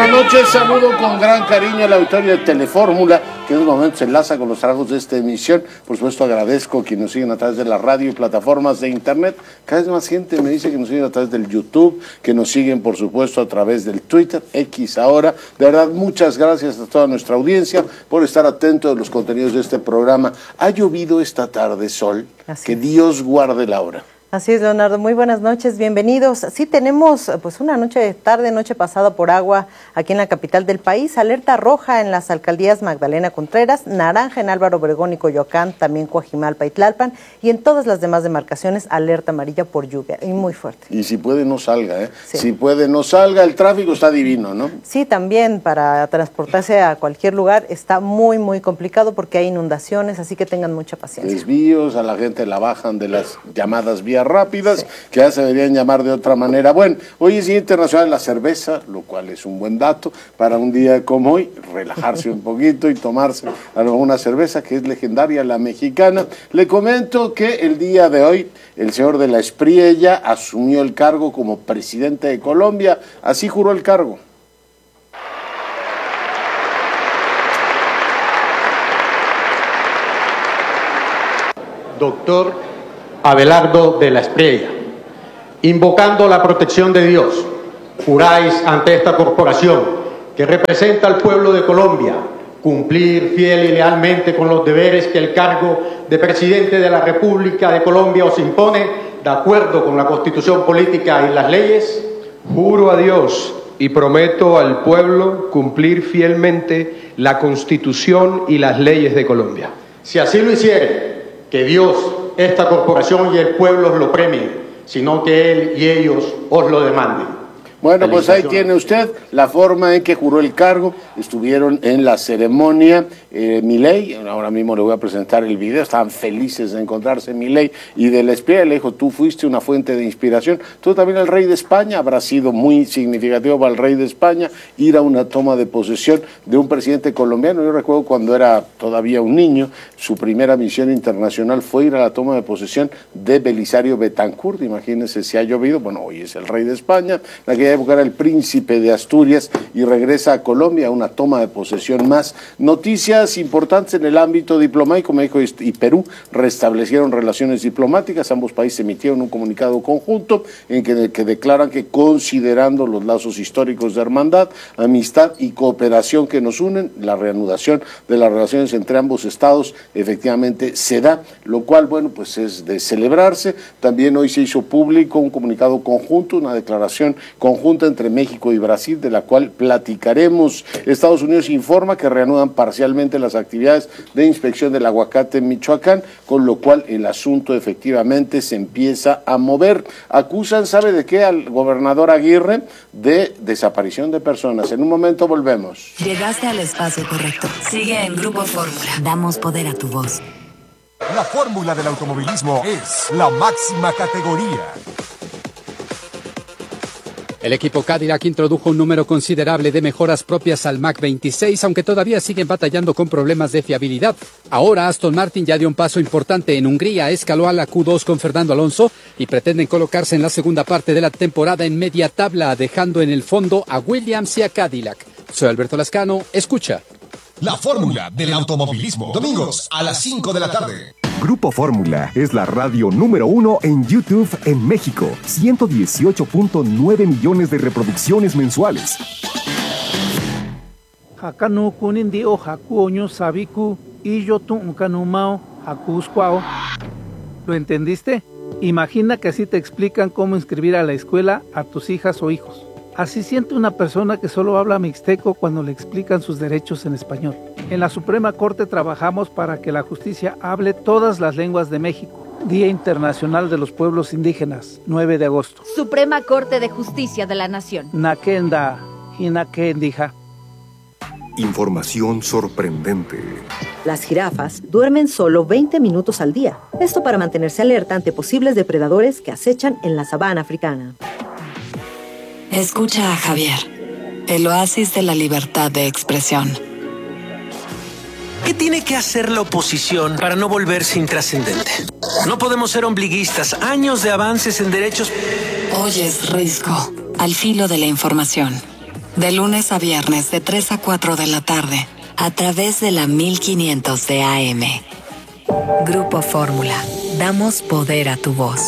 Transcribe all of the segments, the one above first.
buenas noches. Saludo con gran cariño al auditorio de Telefórmula, que en este momento se enlaza con los trabajos de esta emisión. Por supuesto, agradezco a quienes nos siguen a través de la radio y plataformas de internet. Cada vez más gente me dice que nos siguen a través del YouTube, que nos siguen, por supuesto, a través del Twitter, X ahora. De verdad, muchas gracias a toda nuestra audiencia por estar atentos a los contenidos de este programa. Ha llovido esta tarde, Sol. Que Dios guarde la hora. Así es, Leonardo. Muy buenas noches, bienvenidos. Sí, tenemos pues una noche pasada por agua aquí en la capital del país. Alerta roja en las alcaldías Magdalena Contreras, naranja en Álvaro Obregón y Coyoacán, también Coajimalpa y Tlalpan, y en todas las demás demarcaciones alerta amarilla por lluvia, y muy fuerte. Y si puede no salga, Sí. Si puede no salga, el tráfico está divino, ¿no? Sí, también para transportarse a cualquier lugar está muy, muy complicado porque hay inundaciones, así que tengan mucha paciencia. Desvíos, a la gente la bajan de las llamadas vías rápidas, que ya se deberían llamar de otra manera. Bueno, hoy es Día Internacional de la Cerveza, lo cual es un buen dato para un día como hoy, relajarse un poquito y tomarse alguna cerveza que es legendaria, la mexicana. Le comento que el día de hoy el señor de la Espriella asumió el cargo como presidente de Colombia, así juró el cargo. Doctor Abelardo de la Espriella, invocando la protección de Dios, juráis ante esta corporación que representa al pueblo de Colombia cumplir fiel y lealmente con los deberes que el cargo de presidente de la República de Colombia os impone, de acuerdo con la Constitución política y las leyes. Juro a Dios y prometo al pueblo cumplir fielmente la Constitución y las leyes de Colombia. Si así lo hiciere, que Dios, esta corporación y el pueblo os lo premien, sino que él y ellos os lo demanden. Bueno, pues ahí tiene usted la forma en que juró el cargo. Estuvieron en la ceremonia Milei, ahora mismo le voy a presentar el video, estaban felices de encontrarse Milei y de la Espriella. Le dijo, tú fuiste una fuente de inspiración, tú también el rey de España. Habrá sido muy significativo para el rey de España ir a una toma de posesión de un presidente colombiano. Yo recuerdo cuando era todavía un niño, su primera misión internacional fue ir a la toma de posesión de Belisario Betancourt. Imagínense si ha llovido. Bueno, hoy es el rey de España, en aquella época era el príncipe de Asturias y regresa a Colombia a una toma de posesión más. Noticias importantes en el ámbito diplomático. México y Perú restablecieron relaciones diplomáticas. Ambos países emitieron un comunicado conjunto en que declaran que, considerando los lazos históricos de hermandad, amistad y cooperación que nos unen, la reanudación de las relaciones entre ambos estados efectivamente se da, lo cual, bueno, pues es de celebrarse. También hoy se hizo público un comunicado conjunto, una declaración conjunta entre México y Brasil, de la cual platicaremos. Estados Unidos informa que reanudan parcialmente las actividades de inspección del aguacate en Michoacán, con lo cual el asunto efectivamente se empieza a mover. Acusan, ¿sabe de qué?, al gobernador Aguirre de desaparición de personas. En un momento volvemos. Llegaste al espacio correcto. Sigue en Grupo Fórmula. Damos poder a tu voz. La fórmula del automovilismo es la máxima categoría. El equipo Cadillac introdujo un número considerable de mejoras propias al Mach 26, aunque todavía siguen batallando con problemas de fiabilidad. Ahora Aston Martin ya dio un paso importante en Hungría, escaló a la Q2 con Fernando Alonso y pretenden colocarse en la segunda parte de la temporada en media tabla, dejando en el fondo a Williams y a Cadillac. Soy Alberto Lascano, escucha. La fórmula del automovilismo, domingos a las 5 de la tarde. Grupo Fórmula es la radio número 1 en YouTube en México. 118.9 millones de reproducciones mensuales. Hakanu kunindio hakuoño sabiku y yo tu kanumao hakusquao. ¿Lo entendiste? Imagina que así te explican cómo inscribir a la escuela a tus hijas o hijos. Así siente una persona que solo habla mixteco cuando le explican sus derechos en español. En la Suprema Corte trabajamos para que la justicia hable todas las lenguas de México. Día Internacional de los Pueblos Indígenas, 9 de agosto. Suprema Corte de Justicia de la Nación. Nakenda, Hinakendija. Información sorprendente. Las jirafas duermen solo 20 minutos al día. Esto para mantenerse alerta ante posibles depredadores que acechan en la sabana africana. Escucha a Javier, el oasis de la libertad de expresión. ¿Qué tiene que hacer la oposición para no volverse intrascendente? No podemos ser ombliguistas. Años de avances en derechos. Oyes Risco, al filo de la información. De lunes a viernes de 3 a 4 de la tarde, a través de la 1500 de AM. Grupo Fórmula. Damos poder a tu voz.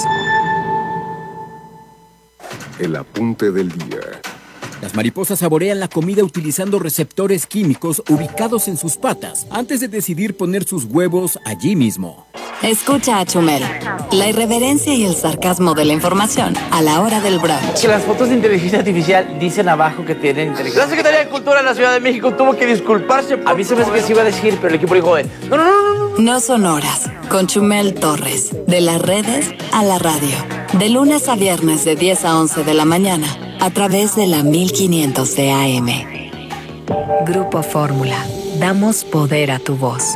El apunte del día. Las mariposas saborean la comida utilizando receptores químicos ubicados en sus patas antes de decidir poner sus huevos allí mismo. Escucha a Chumel. La irreverencia y el sarcasmo de la información a la hora del brunch. Que las fotos de inteligencia artificial dicen abajo que tienen inteligencia. La Secretaría de Cultura de la Ciudad de México tuvo que disculparse. A mí se me hace que se iba a decir, pero el equipo dijo, no. No son horas. Con Chumel Torres. De las redes a la radio. De lunes a viernes de 10 a 11 de la mañana. A través de la 1500 de AM. Grupo Fórmula. Damos poder a tu voz.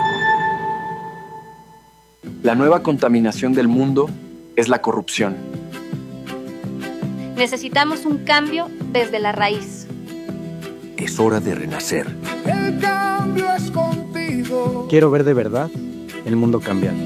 La nueva contaminación del mundo es la corrupción. Necesitamos un cambio desde la raíz. Es hora de renacer. El cambio es contigo. Quiero ver de verdad el mundo cambiar.